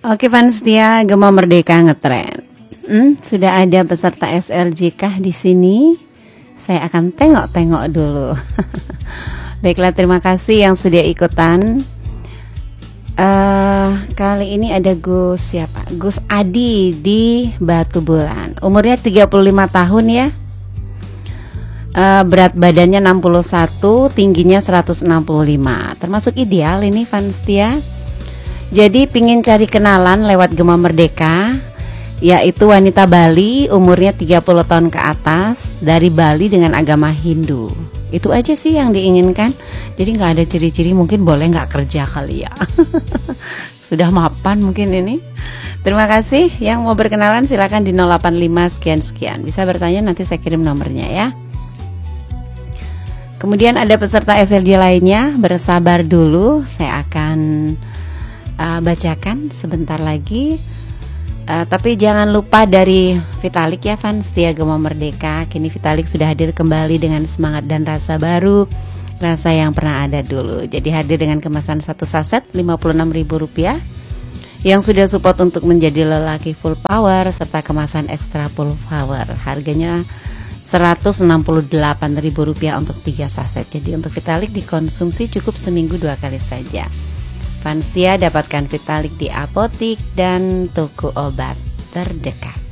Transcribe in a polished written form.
Oke, fans setia Gema Merdeka ngetren. Sudah ada peserta SLJ kah di sini? Saya akan tengok-tengok dulu. Baiklah, terima kasih yang sudah ikutan. Kali ini ada Gus siapa? Gus Adi di Batu Bulan. Umurnya 35 tahun ya. Berat badannya 61, tingginya 165. Termasuk ideal ini fans setia. Jadi pingin cari kenalan lewat Gema Merdeka, yaitu wanita Bali, umurnya 30 tahun ke atas, dari Bali dengan agama Hindu. Itu aja sih yang diinginkan. Jadi nggak ada ciri-ciri, mungkin boleh nggak kerja kali ya. Sudah mapan mungkin ini. Terima kasih. Yang mau berkenalan silakan di 085 sekian-sekian. Bisa bertanya, nanti saya kirim nomornya ya. Kemudian ada peserta SLJ lainnya, bersabar dulu, saya akan bacakan sebentar lagi. Tapi jangan lupa dari Vitalik ya fans setia Gema Merdeka. Kini Vitalik sudah hadir kembali dengan semangat dan rasa baru, rasa yang pernah ada dulu. Jadi hadir dengan kemasan 1 saset Rp56.000 yang sudah support untuk menjadi lelaki full power serta kemasan ekstra full power. Harganya Rp168.000 untuk 3 saset. Jadi untuk Vitalik dikonsumsi cukup seminggu 2 kali saja. Fans setia dapatkan Vitalik di apotik dan toko obat terdekat.